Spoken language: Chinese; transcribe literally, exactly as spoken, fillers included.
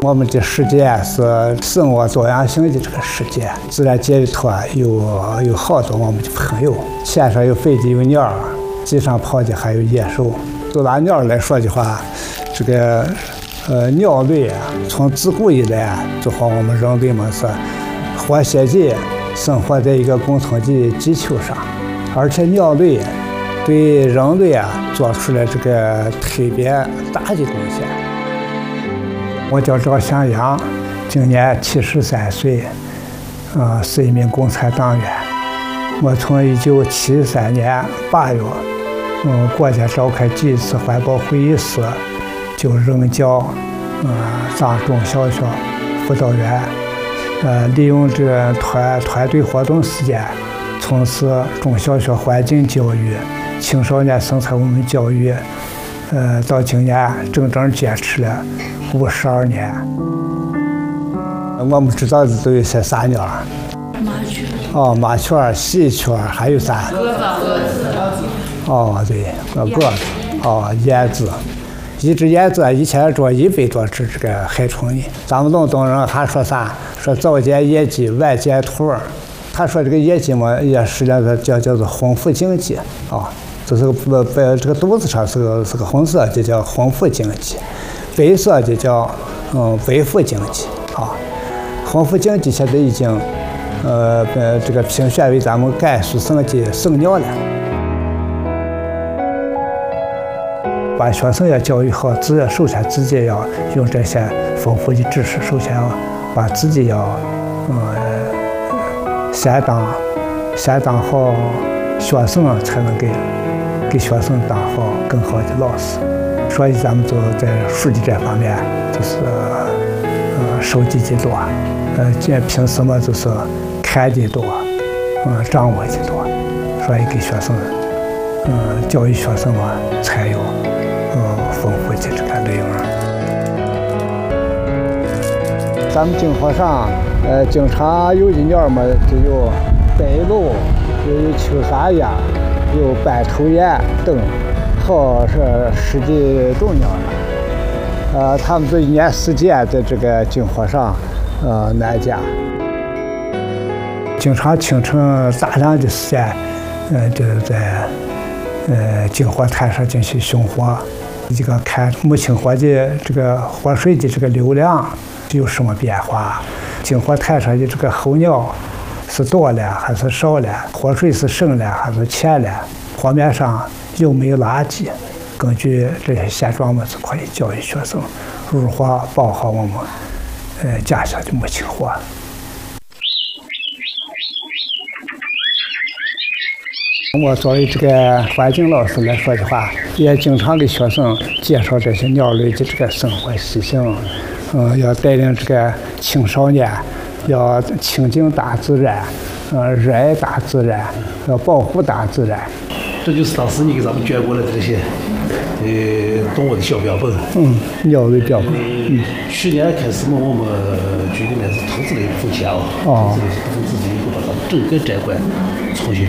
我们的世界是生物多样性的这个世界，自然界里头啊有有好多我们的朋友，天上有飞的有鸟，地上跑的还有野兽。就拿鸟来说的话，这个呃鸟类啊，从自古以来啊，就和我们人类们是活写的生活在一个共同的地球上，而且鸟类对人类啊做出了这个特别大的贡献。我叫赵向阳，今年七十三岁，呃，是一名共产党员。我从一九七三年八月，嗯，国家召开第一次环保会议时，就任教，呃，上中小学辅导员，呃，利用这个团团队活动时间，从事中小学环境教育、青少年生产文明教育，呃，到今年整整坚持了五十二年。我们知道的都有些啥鸟？ 麻雀。 哦，麻雀、喜鹊，还有啥？ 鸽子。 哦，对，鸽子。哦，燕子。一只燕子以前捉一百多只这个害虫呢。咱们广东人还说啥？说早见野鸡，晚见兔。他说这个野鸡嘛，也是那个叫叫做红腹荆鸡啊，就是个不不这个肚子上是个是个红色的叫红腹荆鸡，白色的叫嗯白腹荆鸡啊。红腹荆鸡现在已经呃呃这个评选为咱们甘肃省的省鸟了。把学生要教育好，自首先自己要用这些丰富的知识，首先要把自己要呃先当先当好学生，才能给给学生当好更好的老师。所以咱们就在书籍这方面就是呃收集的多，呃这凭什么就是看的多，嗯掌握的多，所以给学生嗯教育学生嘛才有呃丰富的这个内容。咱们金华上呃经常有的鸟嘛，就有白鹭，有秋沙鸭，有斑头雁等，好是十几种鸟了。呃，它们这一年四季在这个金华上呃南家，经常清晨大量的时间，呃，就是在呃金华滩上进行巡活，这个看母亲河的这个活水的这个流量有什么变化，金华滩上的这个候鸟是多了还是少了，活水是深了还是浅了，河面上有没有垃圾，根据这些现状，我们是可以教育学生如何保好我们呃家乡的母亲河。我作为这个环境老师来说的话，也经常给学生介绍这些鸟类的这个生活习性，嗯，要带领这个青少年要亲近大自然，呃，热爱大自然，要保护大自然。 这就是当时你给咱们捐过来的这些呃动物的小标本。 嗯，鸟类标本。嗯。 去年开始嘛，我们局里面是投资了一部分钱啊，投资了一部分资金，就把咱们整个展馆重新